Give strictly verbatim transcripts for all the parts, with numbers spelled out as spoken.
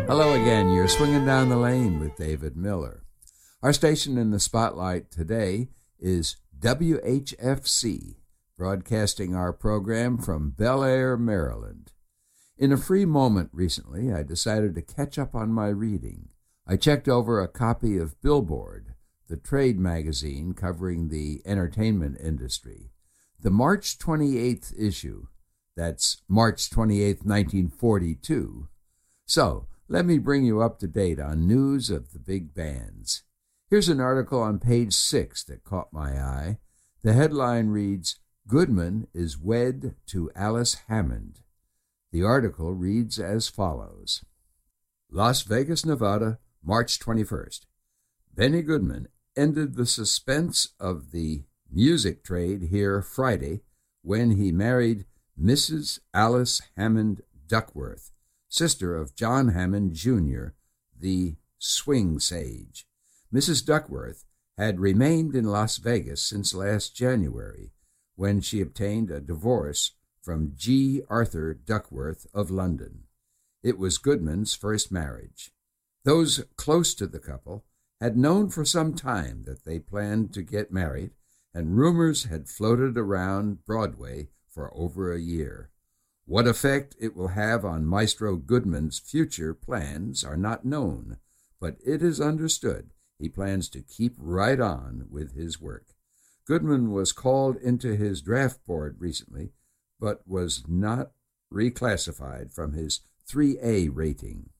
Hello again. You're swinging down the lane with David Miller. Our station in the spotlight today is W H F C, broadcasting our program from Bel Air, Maryland. In a free moment recently, I decided to catch up on my reading. I checked over a copy of Billboard, the trade magazine covering the entertainment industry. The March twenty-eighth issue, that's March twenty-eighth, nineteen forty-two. So, let me bring you up to date on news of the big bands. Here's an article on page six that caught my eye. The headline reads, Goodman is wed to Alice Hammond. The article reads as follows. Las Vegas, Nevada, March twenty-first. Benny Goodman ended the suspense of the music trade here Friday when he married Missus Alice Hammond Duckworth, sister of John Hammond, Junior, the swing sage. Missus Duckworth had remained in Las Vegas since last January, when she obtained a divorce from G. Arthur Duckworth of London. It was Goodman's first marriage. Those close to the couple had known for some time that they planned to get married, and rumors had floated around Broadway for over a year. What effect it will have on Maestro Goodman's future plans are not known, but it is understood he plans to keep right on with his work. Goodman was called into his draft board recently, but was not reclassified from his three A rating.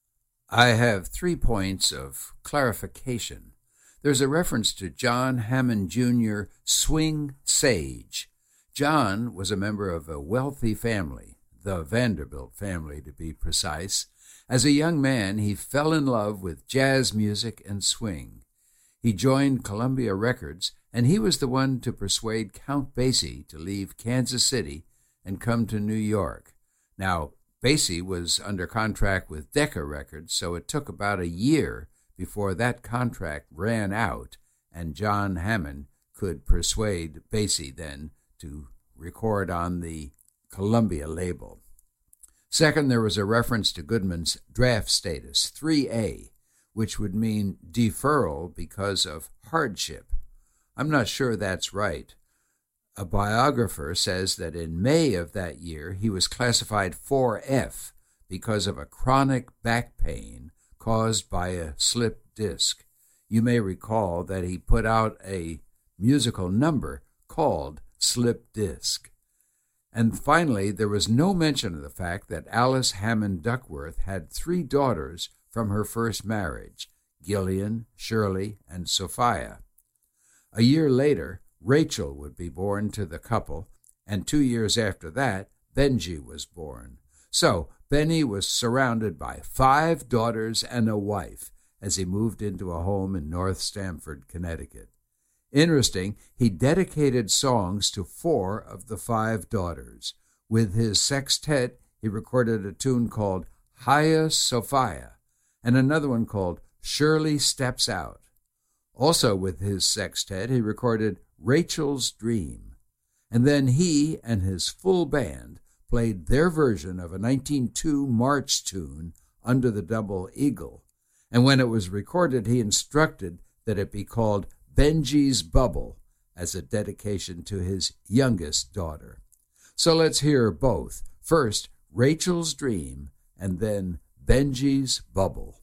I have three points of clarification. There's a reference to John Hammond, Junior, swing sage. John was a member of a wealthy family, the Vanderbilt family to be precise. As a young man, he fell in love with jazz music and swing. He joined Columbia Records, and he was the one to persuade Count Basie to leave Kansas City and come to New York. Now, Basie was under contract with Decca Records, so it took about a year before that contract ran out, and John Hammond could persuade Basie then to record on the Columbia label. Second, there was a reference to Goodman's draft status, three A, which would mean deferral because of hardship. I'm not sure that's right. A biographer says that in May of that year, he was classified four F because of a chronic back pain caused by a slipped disc. You may recall that he put out a musical number called Slip Disc. And finally, there was no mention of the fact that Alice Hammond Duckworth had three daughters from her first marriage, Gillian, Shirley, and Sophia. A year later, Rachel would be born to the couple, and two years after that, Benji was born. So, Benny was surrounded by five daughters and a wife as he moved into a home in North Stamford, Connecticut. Interesting, he dedicated songs to four of the five daughters. With his sextet, he recorded a tune called Hagia Sophia and another one called Shirley Steps Out. Also with his sextet, he recorded Rachel's Dream. And then he and his full band played their version of a nineteen oh two march tune, Under the Double Eagle. And when it was recorded, he instructed that it be called Benji's Bubble as a dedication to his youngest daughter. So let's hear both. First, Rachel's Dream, and then Benji's Bubble.